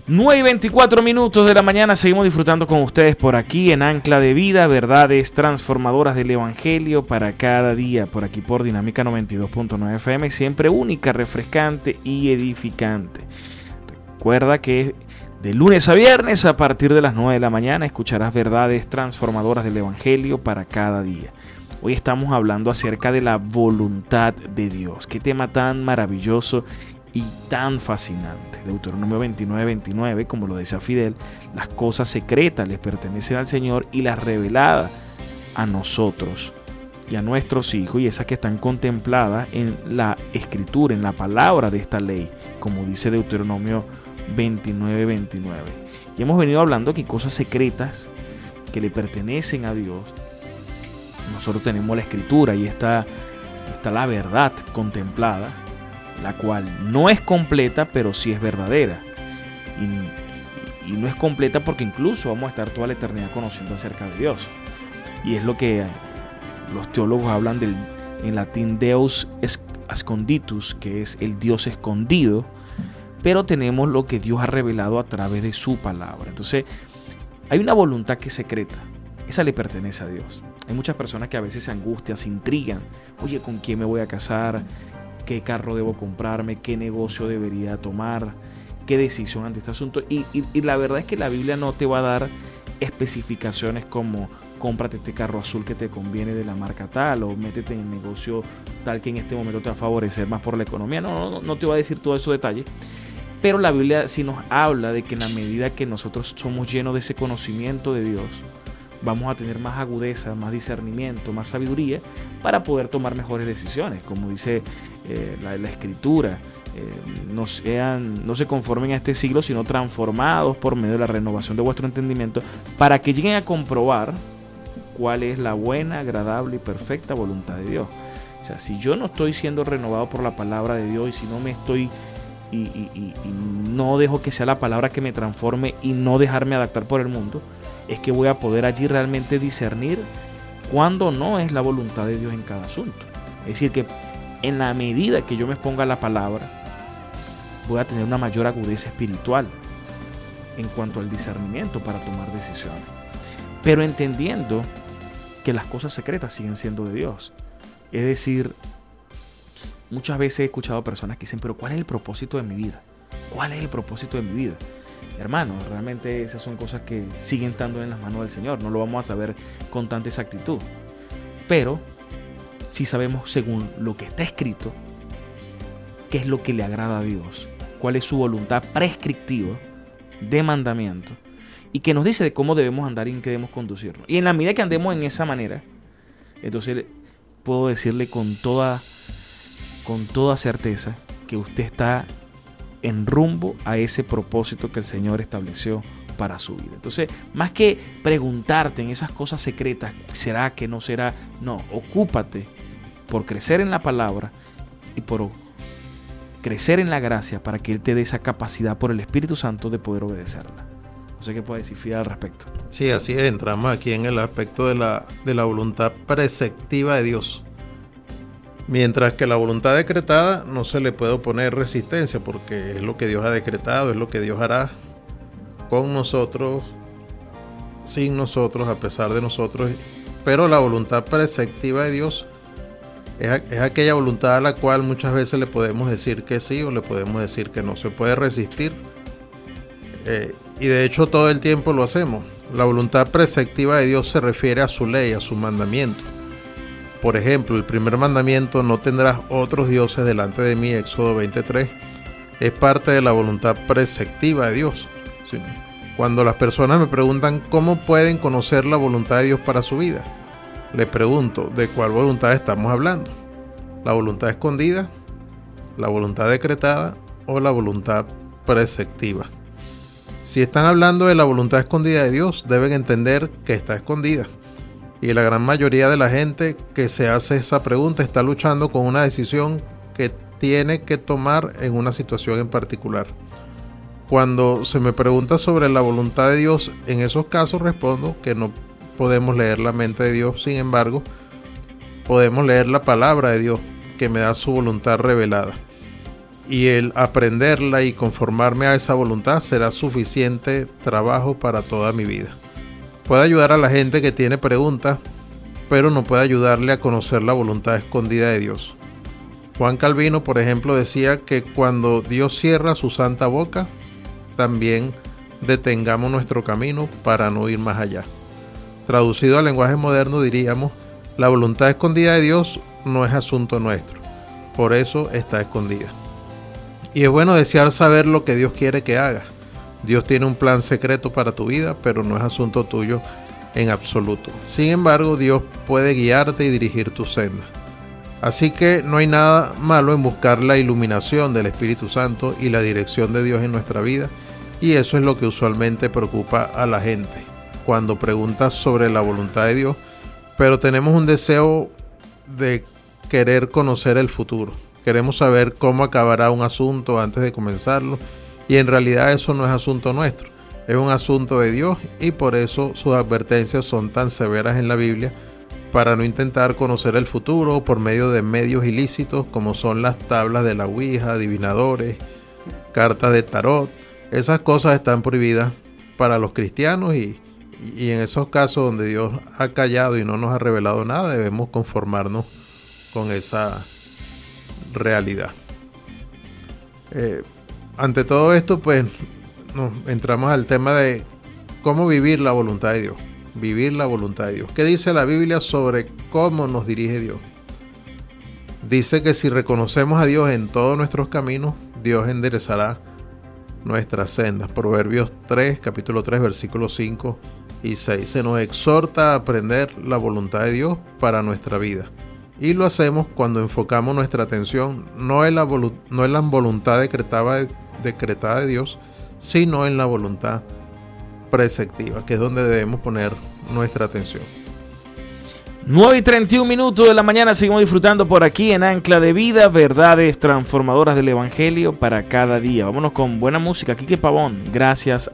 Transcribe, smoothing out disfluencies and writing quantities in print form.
9:24 de la mañana, seguimos disfrutando con ustedes por aquí en Ancla de Vida, verdades transformadoras del Evangelio para cada día, por aquí por Dinámica 92.9 FM, siempre única, refrescante y edificante. Recuerda que de lunes a viernes a partir de las 9 de la mañana escucharás verdades transformadoras del Evangelio para cada día. Hoy estamos hablando acerca de la voluntad de Dios. Qué tema tan maravilloso y tan fascinante. Deuteronomio 29:29, como lo decía Fidel, las cosas secretas les pertenecen al Señor y las reveladas a nosotros y a nuestros hijos, y esas que están contempladas en la escritura, en la palabra de esta ley, como dice Deuteronomio 29:29. Y hemos venido hablando que cosas secretas que le pertenecen a Dios. Nosotros tenemos la escritura y está la verdad contemplada, la cual no es completa, pero sí es verdadera. Y no es completa porque incluso vamos a estar toda la eternidad conociendo acerca de Dios. Y es lo que los teólogos hablan en latín Deus Asconditus, que es el Dios escondido, pero tenemos lo que Dios ha revelado a través de su palabra. Entonces, hay una voluntad que es secreta. Esa le pertenece a Dios. Hay muchas personas que a veces se angustian, se intrigan. Oye, ¿con quién me voy a casar? ¿Qué carro debo comprarme? ¿Qué negocio debería tomar? ¿Qué decisión ante este asunto? Y la verdad es que la Biblia no te va a dar especificaciones como cómprate este carro azul que te conviene de la marca tal, o métete en el negocio tal que en este momento te va a favorecer más por la economía. No te va a decir todos esos detalles. Pero la Biblia sí nos habla de que en la medida que nosotros somos llenos de ese conocimiento de Dios, vamos a tener más agudeza, más discernimiento, más sabiduría para poder tomar mejores decisiones. Como dice la Escritura, no se conformen a este siglo, sino transformados por medio de la renovación de vuestro entendimiento, para que lleguen a comprobar cuál es la buena, agradable y perfecta voluntad de Dios. O sea, si yo no estoy siendo renovado por la palabra de Dios, y si no me estoy y no dejo que sea la palabra que me transforme y no dejarme adaptar por el mundo, es que voy a poder allí realmente discernir cuándo no es la voluntad de Dios en cada asunto. Es decir, que en la medida que yo me exponga a la palabra, voy a tener una mayor agudeza espiritual en cuanto al discernimiento para tomar decisiones. Pero entendiendo que las cosas secretas siguen siendo de Dios. Es decir, muchas veces he escuchado personas que dicen, pero ¿cuál es el propósito de mi vida? ¿Cuál es el propósito de mi vida? Hermano, realmente esas son cosas que siguen estando en las manos del Señor. No lo vamos a saber con tanta exactitud. Pero sí sabemos, según lo que está escrito, qué es lo que le agrada a Dios, cuál es su voluntad prescriptiva de mandamiento, y que nos dice de cómo debemos andar y en qué debemos conducirnos. Y en la medida que andemos en esa manera, entonces puedo decirle con toda certeza que usted está en rumbo a ese propósito que el Señor estableció para su vida. Entonces, más que preguntarte en esas cosas secretas, ¿será que no será? No, ocúpate por crecer en la palabra y por crecer en la gracia, para que Él te dé esa capacidad por el Espíritu Santo de poder obedecerla. No sé qué puede decir Fidel al respecto. Sí, así es. Entramos aquí en el aspecto de la voluntad preceptiva de Dios. Mientras que la voluntad decretada no se le puede oponer resistencia, porque es lo que Dios ha decretado, es lo que Dios hará con nosotros, sin nosotros, a pesar de nosotros. Pero la voluntad preceptiva de Dios es aquella voluntad a la cual muchas veces le podemos decir que sí o le podemos decir que no. Se puede resistir, y de hecho todo el tiempo lo hacemos. La voluntad preceptiva de Dios se refiere a su ley, a su mandamiento. Por ejemplo, el primer mandamiento, no tendrás otros dioses delante de mí, Éxodo 20:3, es parte de la voluntad preceptiva de Dios. ¿Sí? Cuando las personas me preguntan cómo pueden conocer la voluntad de Dios para su vida, le pregunto, ¿de cuál voluntad estamos hablando? ¿La voluntad escondida, la voluntad decretada o la voluntad preceptiva? Si están hablando de la voluntad escondida de Dios, deben entender que está escondida. Y la gran mayoría de la gente que se hace esa pregunta está luchando con una decisión que tiene que tomar en una situación en particular. Cuando se me pregunta sobre la voluntad de Dios, en esos casos respondo que no podemos leer la mente de Dios. Sin embargo, podemos leer la palabra de Dios, que me da su voluntad revelada. y el aprenderla y conformarme a esa voluntad será suficiente trabajo para toda mi vida. Puede ayudar a la gente que tiene preguntas, pero no puede ayudarle a conocer la voluntad escondida de Dios. Juan Calvino, por ejemplo, decía que cuando Dios cierra su santa boca, también detengamos nuestro camino para no ir más allá. Traducido al lenguaje moderno diríamos, la voluntad escondida de Dios no es asunto nuestro, por eso está escondida. Y es bueno desear saber lo que Dios quiere que hagas. Dios tiene un plan secreto para tu vida, pero no es asunto tuyo en absoluto. Sin embargo, Dios puede guiarte y dirigir tu senda. Así que no hay nada malo en buscar la iluminación del Espíritu Santo y la dirección de Dios en nuestra vida, y eso es lo que usualmente preocupa a la gente cuando preguntas sobre la voluntad de Dios, pero tenemos un deseo de querer conocer el futuro. Queremos saber cómo acabará un asunto antes de comenzarlo, y en realidad eso no es asunto nuestro, es un asunto de Dios, y por eso sus advertencias son tan severas en la Biblia, para no intentar conocer el futuro por medio de medios ilícitos como son las tablas de la Ouija, adivinadores, cartas de tarot. Esas cosas están prohibidas para los cristianos y en esos casos donde Dios ha callado y no nos ha revelado nada, debemos conformarnos con esa realidad. Ante todo esto, pues nos entramos al tema de cómo vivir la voluntad de Dios. Vivir la voluntad de Dios. ¿Qué dice la Biblia sobre cómo nos dirige Dios? Dice que si reconocemos a Dios en todos nuestros caminos, Dios enderezará nuestras sendas. Proverbios 3, capítulo 3, versículos 5 y 6. Se nos exhorta a aprender la voluntad de Dios para nuestra vida. Y lo hacemos cuando enfocamos nuestra atención no en la voluntad decretada de Dios, sino en la voluntad preceptiva, que es donde debemos poner nuestra atención. 9:31 de la mañana, seguimos disfrutando por aquí en Ancla de Vida, verdades transformadoras del Evangelio para cada día. Vámonos con buena música. Quique Pavón, gracias